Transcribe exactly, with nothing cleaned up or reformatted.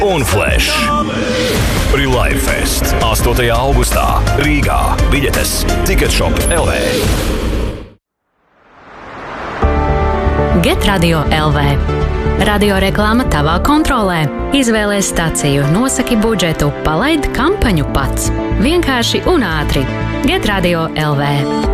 un Flash. Relive Fest astotajā augustā Rīgā. Biļetes Ticketshop L V. Get Radio L V. Radio reklāma tavā kontrolē. Izvēlies staciju, nosaki budžetu, palaid kampaņu pats. Vienkārši un ātri. Get Radio L V.